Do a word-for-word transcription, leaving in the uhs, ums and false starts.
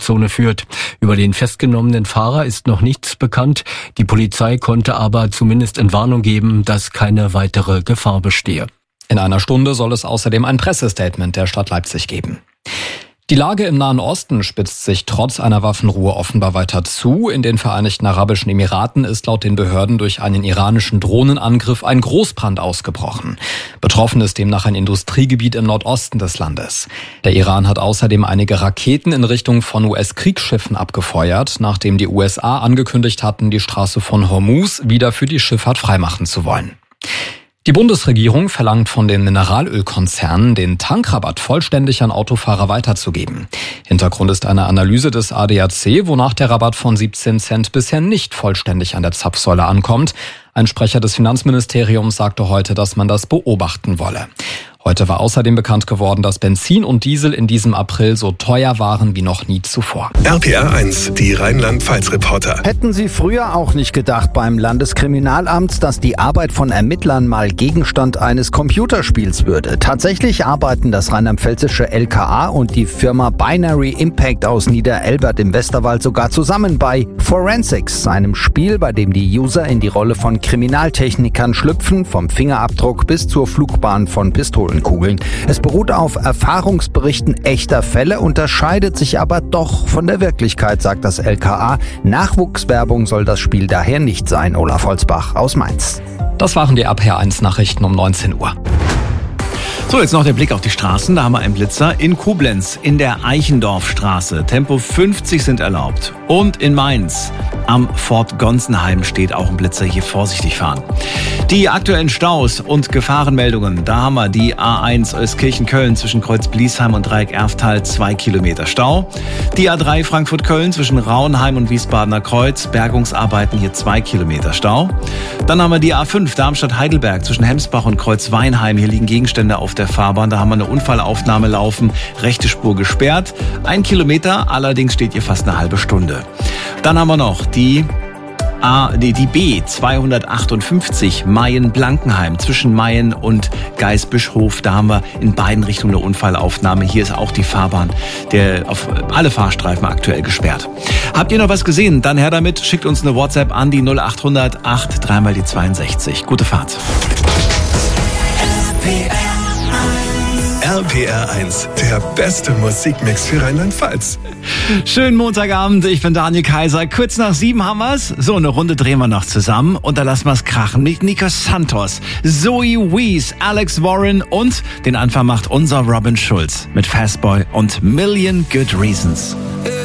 Zone führt. Über den festgenommenen Fahrer ist noch nichts bekannt. Die Polizei konnte aber zumindest Entwarnung geben, dass keine weitere Gefahr bestehe. In einer Stunde soll es außerdem ein Pressestatement der Stadt Leipzig geben. Die Lage im Nahen Osten spitzt sich trotz einer Waffenruhe offenbar weiter zu. In den Vereinigten Arabischen Emiraten ist laut den Behörden durch einen iranischen Drohnenangriff ein Großbrand ausgebrochen. Betroffen ist demnach ein Industriegebiet im Nordosten des Landes. Der Iran hat außerdem einige Raketen in Richtung von U S-Kriegsschiffen abgefeuert, nachdem die U S A angekündigt hatten, die Straße von Hormuz wieder für die Schifffahrt freimachen zu wollen. Die Bundesregierung verlangt von den Mineralölkonzernen, den Tankrabatt vollständig an Autofahrer weiterzugeben. Hintergrund ist eine Analyse des A D A C, wonach der Rabatt von siebzehn Cent bisher nicht vollständig an der Zapfsäule ankommt. Ein Sprecher des Finanzministeriums sagte heute, dass man das beobachten wolle. Heute war außerdem bekannt geworden, dass Benzin und Diesel in diesem April so teuer waren wie noch nie zuvor. R P R eins, die Rheinland-Pfalz-Reporter. Hätten Sie früher auch nicht gedacht beim Landeskriminalamt, dass die Arbeit von Ermittlern mal Gegenstand eines Computerspiels würde? Tatsächlich arbeiten das rheinland-pfälzische L K A und die Firma Binary Impact aus Niederelbert im Westerwald sogar zusammen bei Forensics, einem Spiel, bei dem die User in die Rolle von Kriminaltechnikern schlüpfen, vom Fingerabdruck bis zur Flugbahn von Pistolen. Kugeln. Es beruht auf Erfahrungsberichten echter Fälle, unterscheidet sich aber doch von der Wirklichkeit, sagt das L K A. Nachwuchswerbung soll das Spiel daher nicht sein. Olaf Holzbach aus Mainz. Das waren die R P R eins Nachrichten um neunzehn Uhr. So, jetzt noch der Blick auf die Straßen. Da haben wir einen Blitzer in Koblenz in der Eichendorfstraße. Tempo fünfzig sind erlaubt. Und in Mainz am Fort Gonsenheim steht auch ein Blitzer. Hier vorsichtig fahren. Die aktuellen Staus und Gefahrenmeldungen. Da haben wir die A eins Euskirchen-Köln zwischen Kreuz Bliesheim und Dreieck Erftal, zwei Kilometer Stau. Die A drei Frankfurt-Köln zwischen Rauenheim und Wiesbadener Kreuz. Bergungsarbeiten, hier zwei Kilometer Stau. Dann haben wir die A fünf Darmstadt-Heidelberg zwischen Hemsbach und Kreuz Weinheim. Hier liegen Gegenstände auf der Fahrbahn. Da haben wir eine Unfallaufnahme laufen. Rechte Spur gesperrt. Ein Kilometer, allerdings steht hier fast eine halbe Stunde. Dann haben wir noch die A, die, die B zweihundertachtundfünfzig Mayen-Blankenheim zwischen Mayen und Geisbischhof. Da haben wir in beiden Richtungen eine Unfallaufnahme. Hier ist auch die Fahrbahn der auf alle Fahrstreifen aktuell gesperrt. Habt ihr noch was gesehen? Dann her damit. Schickt uns eine WhatsApp an die null acht hundert acht dreimal die zweiundsechzig. Gute Fahrt. R P R eins, der beste Musikmix für Rheinland-Pfalz. Schönen Montagabend, ich bin Daniel Kaiser. Kurz nach sieben haben wir's. So, eine Runde drehen wir noch zusammen und da lassen wir's krachen mit Nico Santos, Zoe Wees, Alex Warren und den Anfang macht unser Robin Schulz mit Fastboy und Million Good Reasons.